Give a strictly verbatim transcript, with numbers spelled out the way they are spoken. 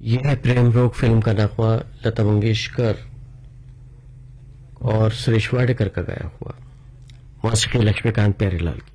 यह है प्रेम रोग फिल्म का नगमा लता मंगेशकर और सुरेश वाडेकर का गाया हुआ। मौसीकी लक्ष्मीकांत प्यारेलाल की।